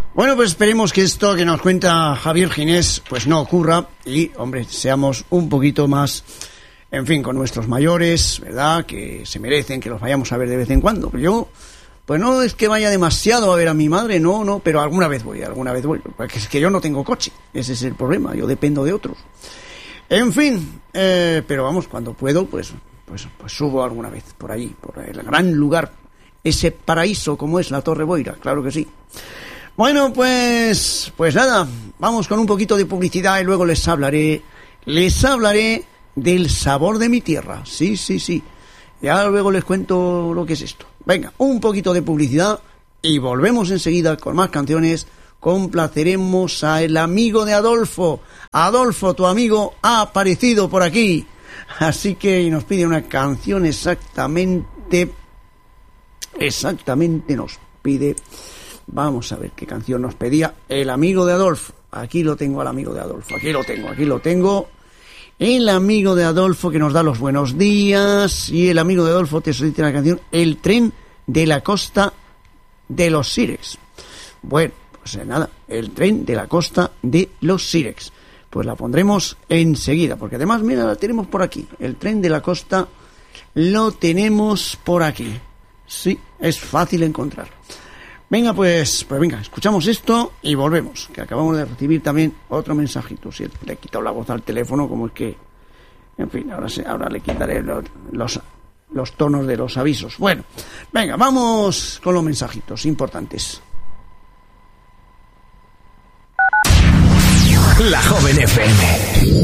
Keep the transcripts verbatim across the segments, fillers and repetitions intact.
Bueno, pues esperemos que esto que nos cuenta Javier Ginés pues no ocurra y, hombre, seamos un poquito más, en fin, con nuestros mayores, ¿verdad?, que se merecen que los vayamos a ver de vez en cuando. Yo, pues no es que vaya demasiado a ver a mi madre, no, no, pero alguna vez voy, alguna vez voy, porque es que yo no tengo coche, ese es el problema, yo dependo de otros. En fin, eh, pero vamos, cuando puedo, pues, pues, pues subo alguna vez por ahí, por el gran lugar, ese paraíso como es la Torre Boira, claro que sí. Bueno, pues, pues nada, vamos con un poquito de publicidad y luego les hablaré, les hablaré del sabor de mi tierra. Sí, sí, sí. Ya luego les cuento lo que es esto. Venga, un poquito de publicidad y volvemos enseguida con más canciones. Complaceremos a el amigo de Adolfo. Adolfo, tu amigo, ha aparecido por aquí. Así que nos pide una canción exactamente, exactamente nos pide... Vamos a ver qué canción nos pedía el amigo de Adolfo. Aquí lo tengo al amigo de Adolfo. Aquí lo tengo, aquí lo tengo. El amigo de Adolfo que nos da los buenos días. Y el amigo de Adolfo te solicita la canción El tren de la costa de los Sirex. Bueno, pues nada, el tren de la costa de los Sirex. Pues la pondremos enseguida, porque además, mira, la tenemos por aquí. El tren de la costa lo tenemos por aquí. Sí, es fácil encontrar. Venga, pues, pues venga, escuchamos esto y volvemos, que acabamos de recibir también otro mensajito. Si le he quitado la voz al teléfono, como es que, en fin, ahora, se, ahora le quitaré los, los, los tonos de los avisos. Bueno, venga, vamos con los mensajitos importantes. La Joven F M.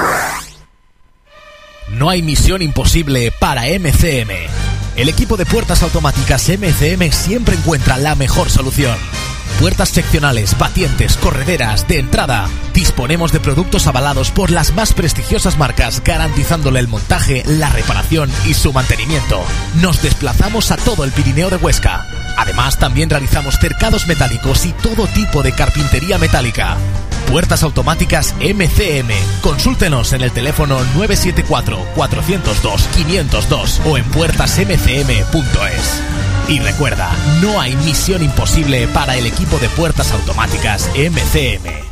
No hay misión imposible para M C M. El equipo de puertas automáticas M C M siempre encuentra la mejor solución. Puertas seccionales, batientes, correderas, de entrada. Disponemos de productos avalados por las más prestigiosas marcas, garantizándole el montaje, la reparación y su mantenimiento. Nos desplazamos a todo el Pirineo de Huesca. Además, también realizamos cercados metálicos y todo tipo de carpintería metálica. Puertas automáticas M C M. Consúltenos en el teléfono nueve siete cuatro, cuatro cero dos, cinco cero dos o en puertas m c m punto es. Y recuerda, no hay misión imposible para el equipo de puertas automáticas M C M.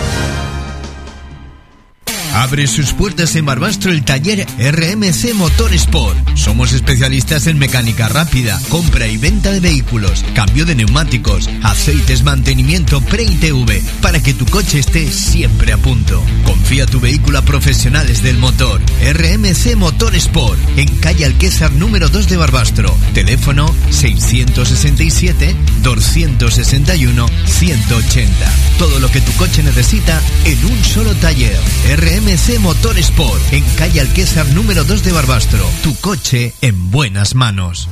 Abre sus puertas en Barbastro el taller R M C Motorsport. Somos especialistas en mecánica rápida, compra y venta de vehículos, cambio de neumáticos, aceites, mantenimiento pre y T V, para que tu coche esté siempre a punto. Confía tu vehículo a profesionales del motor. R M C Motorsport, en calle Alquésar número dos de Barbastro. Teléfono seiscientos sesenta y siete, doscientos sesenta y uno, ciento ochenta. Todo lo que tu coche necesita en un solo taller. R M C Motorsport, en calle Alquésar número dos de Barbastro. Tu coche en buenas manos.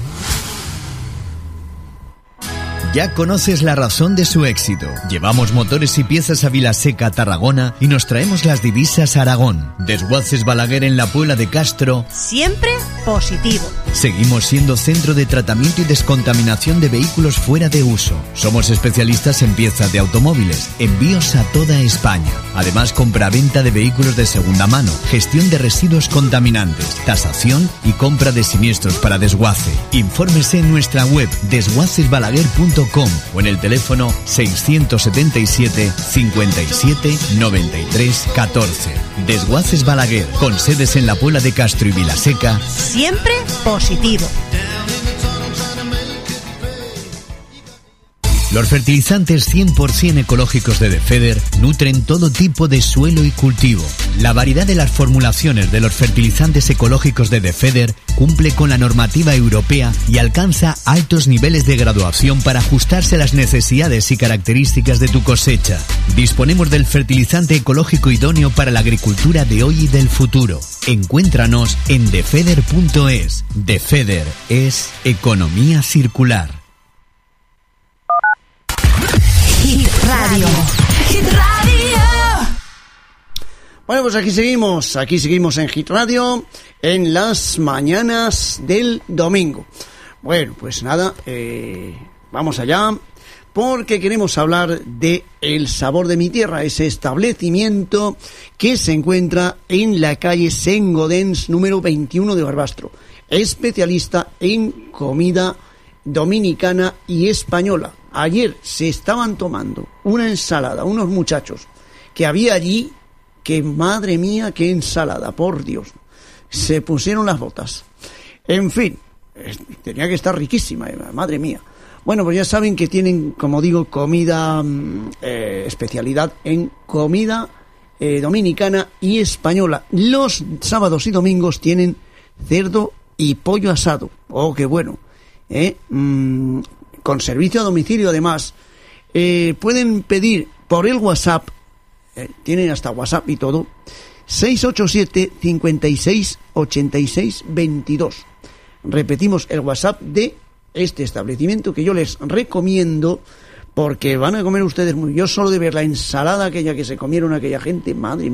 Ya conoces la razón de su éxito. Llevamos motores y piezas a Vilaseca, Tarragona, y nos traemos las divisas a Aragón. Desguaces Balaguer en la Puebla de Castro. Siempre positivo. Seguimos siendo centro de tratamiento y descontaminación de vehículos fuera de uso. Somos especialistas en piezas de automóviles, envíos a toda España. Además, compra-venta de vehículos de segunda mano, gestión de residuos contaminantes, tasación y compra de siniestros para desguace. Infórmese en nuestra web desguaces balaguer punto com o en el teléfono seiscientos setenta y siete, cincuenta y siete, noventa y tres, catorce. Desguaces Balaguer, con sedes en la Puebla de Castro y Vilaseca. Siempre positivo. Los fertilizantes cien por ciento ecológicos de Defeder nutren todo tipo de suelo y cultivo. La variedad de las formulaciones de los fertilizantes ecológicos de Defeder cumple con la normativa europea y alcanza altos niveles de graduación para ajustarse a las necesidades y características de tu cosecha. Disponemos del fertilizante ecológico idóneo para la agricultura de hoy y del futuro. Encuéntranos en defeder punto es. Defeder es economía circular. Hit Radio. Hit Radio. Bueno, pues aquí seguimos, aquí seguimos en Hit Radio, en las mañanas del domingo. Bueno, pues nada, eh, vamos allá, porque queremos hablar de El Sabor de mi Tierra, ese establecimiento que se encuentra en la calle Sengodens número veintiuno de Barbastro, especialista en comida dominicana y española. ayer se estaban tomando una ensalada, unos muchachos que había allí, que madre mía, qué ensalada, por Dios. Se pusieron las botas. En fin, tenía que estar riquísima, madre mía. Bueno, pues ya saben que tienen, como digo, comida, eh, especialidad en comida eh, dominicana y española. Los sábados y domingos tienen cerdo y pollo asado. Oh, qué bueno. ¿Eh? Mm, con servicio a domicilio, además. Eh, pueden pedir por el WhatsApp, eh, tienen hasta WhatsApp y todo, seis ocho siete, cinco seis, ocho seis dos dos. Repetimos el WhatsApp de este establecimiento que yo les recomiendo, porque van a comer ustedes muy. Yo solo de ver la ensalada aquella que se comieron aquella gente, madre mía.